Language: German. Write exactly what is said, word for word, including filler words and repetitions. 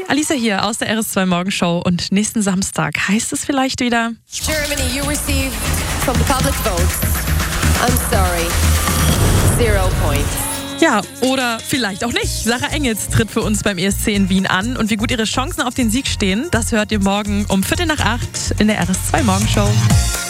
Alisa hier aus der R S zwei Morgenshow und nächsten Samstag heißt es vielleicht wieder Germany, you received from the public votes. I'm sorry. Zero points. ja, oder vielleicht auch nicht. Sarah Engels tritt für uns beim E S C in Wien an und wie gut ihre Chancen auf den Sieg stehen, das hört ihr morgen um Viertel nach acht in der R S zwei Morgenshow.